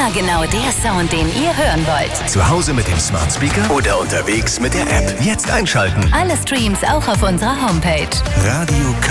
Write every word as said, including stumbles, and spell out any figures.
Immer genau der Sound, den ihr hören wollt. Zu Hause mit dem Smart Speaker oder unterwegs mit der App. Jetzt einschalten. Alle Streams auch auf unserer Homepage. Radio K.